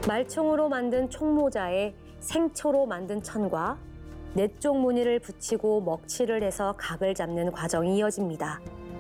말총으로 만든 총모자에 생초로 만든 천과 네 쪽 무늬를 붙이고 먹칠을 해서 각을 잡는 과정이 이어집니다.